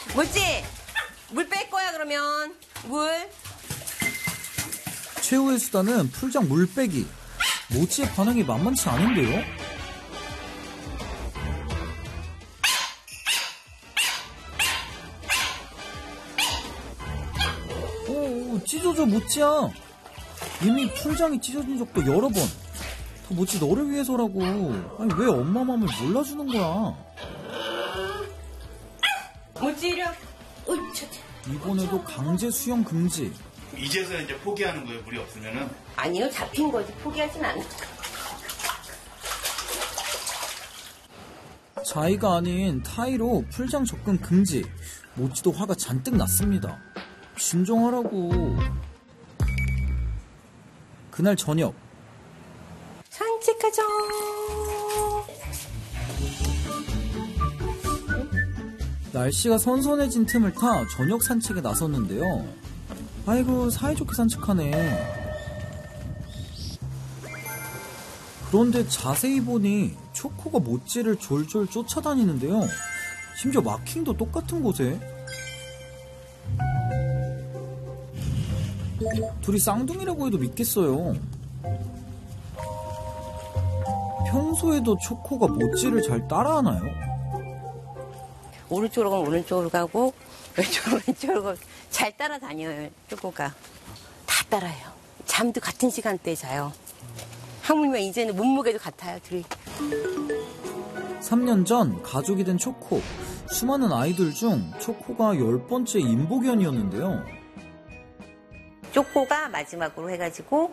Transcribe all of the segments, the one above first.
뭐지? 물 뺄 거야 그러면. 물. 최후의 수단은 풀장 물 빼기. 모찌의 반응이 만만치 않은데요? 오, 찢어져 모찌야. 이미 풀장이 찢어진 적도 여러 번. 다 모찌 너를 위해서라고. 아니 왜 엄마 마음을 몰라주는 거야? 모찌 이려. 이번에도 강제 수영 금지. 이제서 이제 포기하는 거예요, 물이 없으면은? 아니요, 잡힌 거지. 포기하진 않아. 자의가 아닌 타의로 풀장 접근 금지. 모찌도 화가 잔뜩 났습니다. 진정하라고. 그날 저녁. 산책하자. 날씨가 선선해진 틈을 타 저녁 산책에 나섰는데요. 아이고 사이좋게 산책하네. 그런데 자세히 보니 초코가 모찌를 졸졸 쫓아다니는데요. 심지어 마킹도 똑같은 곳에. 둘이 쌍둥이라고 해도 믿겠어요. 평소에도 초코가 모찌를 잘 따라하나요? 오른쪽으로 가면 오른쪽으로 가고 왼쪽으로 가고 잘 따라다녀요. 초코가 다 따라요. 잠도 같은 시간대에 자요. 하물며 이제는 몸무게도 같아요. 둘이. 3년 전 가족이 된 초코. 수많은 아이들 중 초코가 10번째 임복연이었는데요. 초코가 마지막으로 해가지고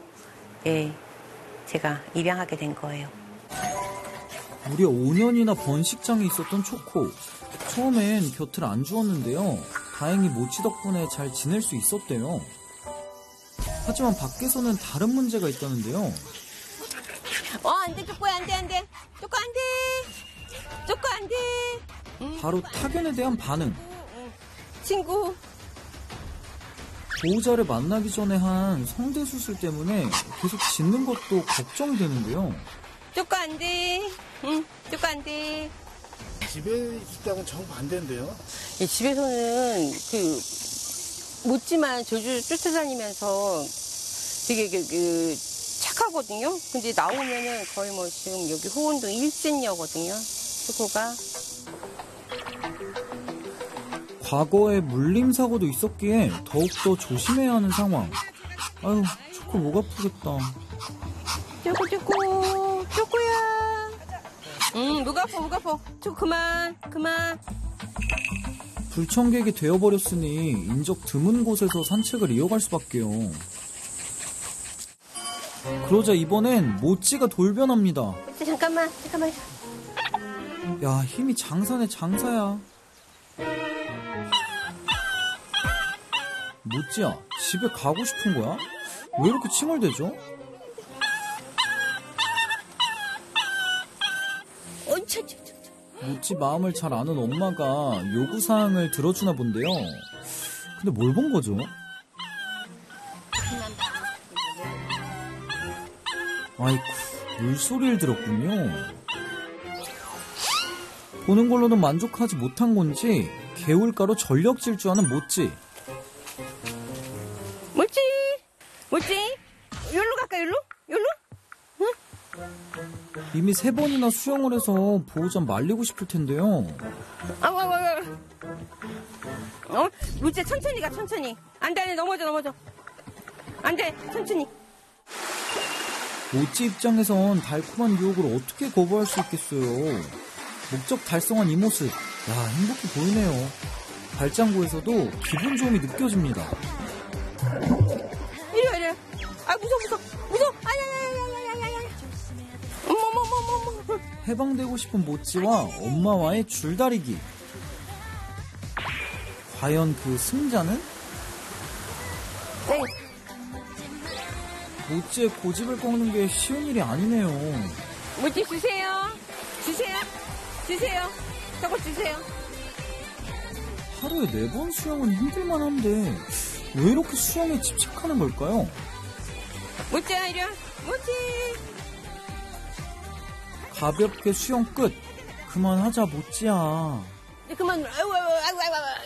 제가 입양하게 된 거예요. 무려 5년이나 번식장에 있었던 초코. 처음엔 곁을 안 주었는데요. 다행히 모찌 덕분에 잘 지낼 수 있었대요. 하지만 밖에서는 다른 문제가 있다는데요. 안 돼, 초코야, 안 돼. 초코 안 돼. 초코 안 돼. 바로 타견에 대한 반응. 친구. 보호자를 만나기 전에 한 성대 수술 때문에 계속 짖는 것도 걱정이 되는데요. 초코 안 돼. 초코 안 돼. 집에 있다는 정반대인데요? 집에서는 묻지만 졸졸 쫓아다니면서 되게 착하거든요. 근데 나오면은 거의 뭐 지금 여기 호운동 1cm거든요. 초코가. 과거에 물림사고도 있었기에 더욱더 조심해야 하는 상황. 아유, 초코 목 아프겠다. 초코야. 목 아파. 초코 그만. 불청객이 되어버렸으니 인적 드문 곳에서 산책을 이어갈 수밖에요. 그러자 이번엔 모찌가 돌변합니다. 잠깐만. 야, 힘이 장사네 장사야. 모찌야, 집에 가고 싶은 거야? 왜 이렇게 칭얼대죠? 모찌 마음을 잘 아는 엄마가 요구사항을 들어주나 본데요. 근데 뭘 본 거죠? 아이쿠, 물소리를 들었군요. 보는 걸로는 만족하지 못한 건지 개울가로 전력 질주하는 모찌. 모찌, 여기로 갈까, 여기로? 응? 이미 3번이나 수영을 해서 보호자 말리고 싶을 텐데요. 모찌 천천히 가, 천천히. 안 돼, 넘어져. 안 돼, 천천히. 모찌 입장에선 달콤한 유혹을 어떻게 거부할 수 있겠어요. 목적 달성한 이 모습, 야, 행복해 보이네요. 발장구에서도 기분 좋음이 느껴집니다. 이리. 무서워. 아야야야야야야야. 어머. 해방되고 싶은 모찌와 엄마와의 줄다리기. 과연 그 승자는? 네. 모찌의 고집을 꺾는 게 쉬운 일이 아니네요. 모찌 주세요. 저거 주세요. 하루에 4번 수영은 힘들만 한데 왜 이렇게 수영에 집착하는 걸까요? 모찌야, 이리 와. 모찌. 가볍게 수영 끝. 그만하자 모찌야. 그만. 아이고.